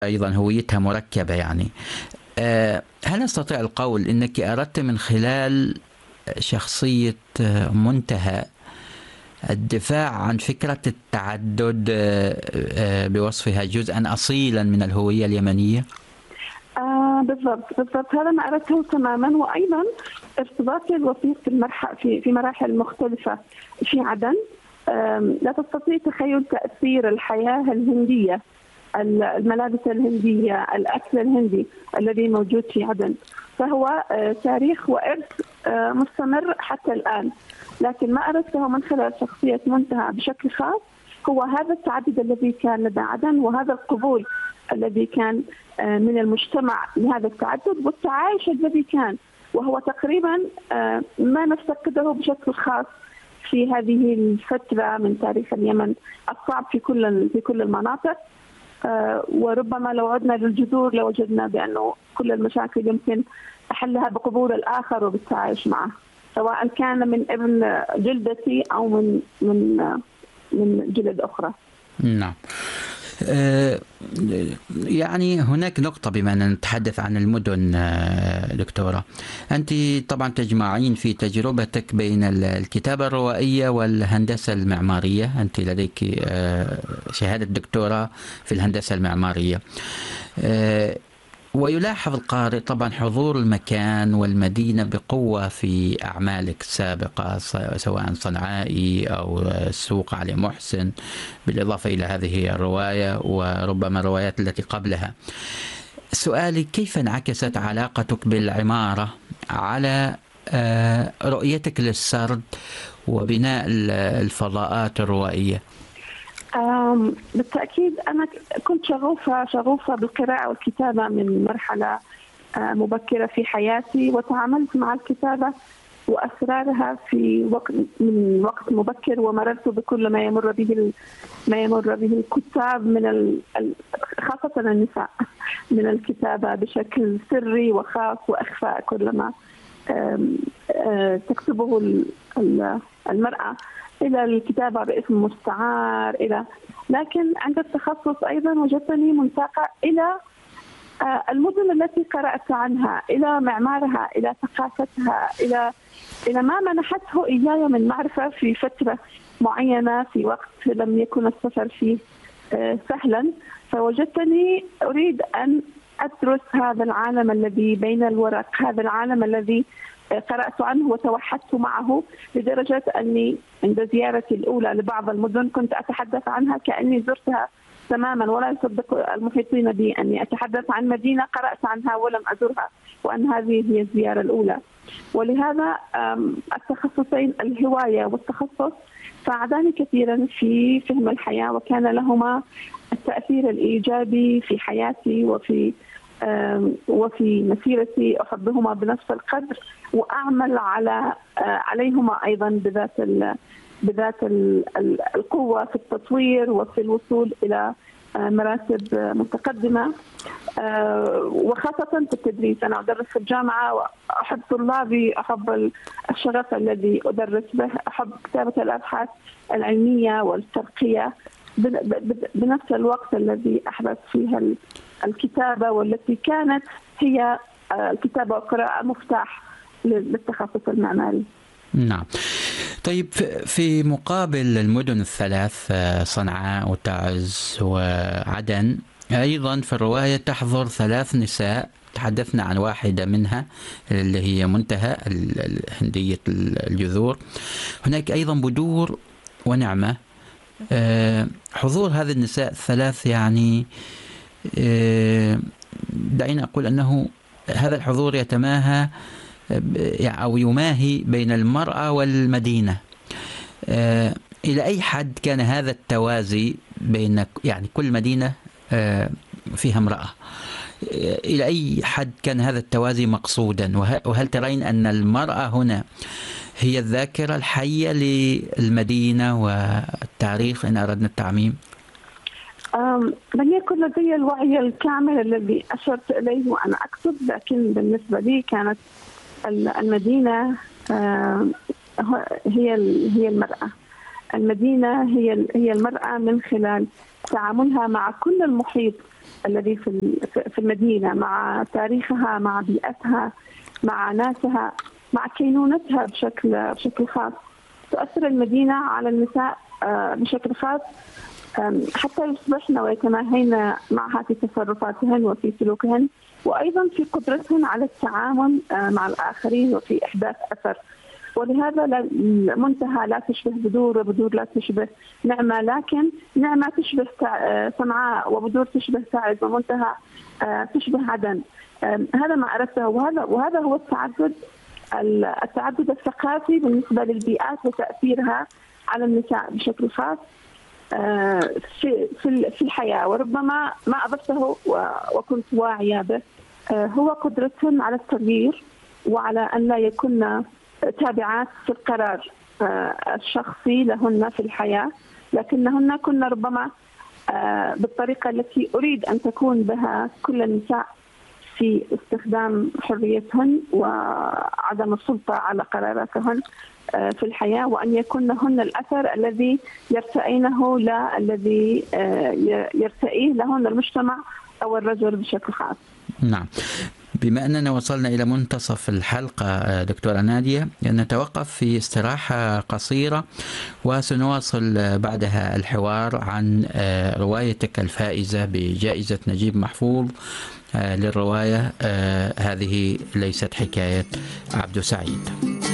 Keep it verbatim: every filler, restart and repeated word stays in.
أيضا هويتها مركبة يعني. آه، هل نستطيع القول أنك أردت من خلال شخصية آه، منتهى الدفاع عن فكرة التعدد آه، آه، بوصفها جزءا أصيلا من الهوية اليمنية؟ آه بالضبط بالضبط هذا ما أردته تماما، وأيضا ارتباطي الوثيق في المرحلة في في مراحل مختلفة في عدن. لا تستطيع تخيل تأثير الحياة الهندية، الملابس الهندية، الأكل الهندي الذي موجود في عدن، فهو آه تاريخ وإرث آه مستمر حتى الآن. لكن ما أردته من خلال شخصية منتهى بشكل خاص هو هذا التعدد الذي كان لدى عدن، وهذا القبول الذي كان من المجتمع لهذا التعدد، والتعايش الذي كان، وهو تقريبا ما نفتقده بشكل خاص في هذه الفترة من تاريخ اليمن الصعب في كل في كل المناطق. وربما لو عدنا للجذور لوجدنا بأنه كل المشاكل يمكن حلها بقبول الآخر وبالتعايش معه، سواء كان من ابن جلدتي أو من من من جلد أخرى. نعم. يعني هناك نقطة بما أن نتحدث عن المدن دكتورة، أنت طبعا تجمعين في تجربتك بين الكتابة الروائية والهندسة المعمارية، أنت لديك شهادة دكتوراه في الهندسة المعمارية، ويلاحظ القارئ طبعا حضور المكان والمدينة بقوة في أعمالك السابقة، سواء صنعائي أو السوق علي محسن، بالإضافة إلى هذه الرواية وربما الروايات التي قبلها. سؤالي: كيف انعكست علاقتك بالعمارة على رؤيتك للسرد وبناء الفضاءات الروائية؟ بالتأكيد أنا كنت شغوفة شغوفة بالقراءة والكتابة من مرحلة مبكرة في حياتي، وتعاملت مع الكتابة وأسرارها في وقت من وقت مبكر، ومررت بكل ما يمر به ما يمر به الكتاب من خاصة النساء من الكتابة بشكل سري وخاص وإخفاء كل ما تكتبه المرأة، إلى الكتابة باسم مستعار، إلى لكن عند التخصص أيضا وجدتني منساقة إلى المدن التي قرأت عنها، إلى معمارها، إلى ثقافتها، إلى إلى ما منحته إياي من معرفة في فترة معينة في وقت لم يكن السفر فيه سهلا. فوجدتني أريد أن أدرس هذا العالم الذي بين الورق، هذا العالم الذي قرأت عنه وتوحدت معه، لدرجة أني عند زيارتي الأولى لبعض المدن كنت أتحدث عنها كأني زرتها تماما، ولا يصدق المحيطين بي أني أتحدث عن مدينة قرأت عنها ولم أزورها، وأن هذه هي الزيارة الأولى. ولهذا التخصصين الهواية والتخصص ساعداني كثيرا في فهم الحياة، وكان لهما التأثير الإيجابي في حياتي وفي وفي مسيرتي، أحبهما بنفس القدر وأعمل على عليهما أيضا بذات بذات القوة في التطوير وفي الوصول إلى مراتب متقدمة، وخاصة في التدريس. أنا أدرس في الجامعة وأحب طلابي، أحب الشغف الذي أدرس به، أحب كتابة الأبحاث العلمية والترقية بنفس الوقت الذي أحدث فيها الكتابة، والتي كانت هي الكتابة والقراءة مفتاح للتخصص المعماري. نعم. طيب، في مقابل المدن الثلاث صنعاء وتعز وعدن، أيضا في الرواية تحضر ثلاث نساء، تحدثنا عن واحدة منها اللي هي منتهى الهندية الجذور. هناك أيضا بدور ونعمة. حضور هذه النساء الثلاث يعني دعينا أقول أنه هذا الحضور يتماهى أو يماهي بين المرأة والمدينة. إلى أي حد كان هذا التوازي بين يعني كل مدينة فيها امرأة، إلى أي حد كان هذا التوازي مقصودا؟ وهل ترين أن المرأة هنا هي الذاكرة الحية للمدينة والتاريخ إن أردنا التعميم؟ لم يكن لدي الوعي الكامل الذي أشرت إليه وأنا أكتب، لكن بالنسبة لي كانت المدينة هي هي المرأة. المدينة هي هي المرأة من خلال تعاملها مع كل المحيط الذي في في المدينة، مع تاريخها، مع بيئتها، مع ناسها، مع كينونتها بشكل بشكل خاص. تؤثر المدينة على النساء بشكل خاص حتى يصبحن ويتماهين معها في تصرفاتهن وفي سلوكهن، وأيضا في قدرتهن على التعامل مع الآخرين وفي إحداث أثر. ولهذا منتهى لا تشبه بدور، وبدور لا تشبه نعمة، لكن نعمة تشبه سمعاء، وبدور تشبه سعد، ومنتهى تشبه عدن. هذا ما أردته، وهذا وهذا هو التعدد التعدد الثقافي بالنسبة للبيئات وتأثيرها على النساء بشكل خاص في في الحياة. وربما ما أضفته وكنت واعية به هو قدرتهن على التغيير، وعلى أن لا يكون تابعات في القرار الشخصي لهن في الحياة، لكنهن كن ربما بالطريقة التي أريد أن تكون بها كل النساء في استخدام حريتهن وعدم السلطة على قراراتهن في الحياة، وأن يكون هن الأثر الذي يرتئينه، لا الذي يرتئيه لهن المجتمع أو الرجل بشكل خاص. نعم. بما أننا وصلنا إلى منتصف الحلقة دكتورة نادية، نتوقف في استراحة قصيرة وسنواصل بعدها الحوار عن روايتك الفائزة بجائزة نجيب محفوظ للرواية هذه ليست حكاية عبد سعيد.